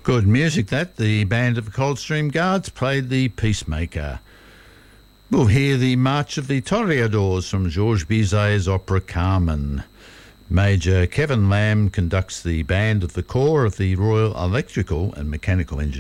Good music that. The band of the Coldstream Guards played the Peacemaker. We'll hear the March of the Toreadors from Georges Bizet's opera Carmen. Major Kevin Lamb conducts the band of the Corps of the Royal Electrical and Mechanical Engineers.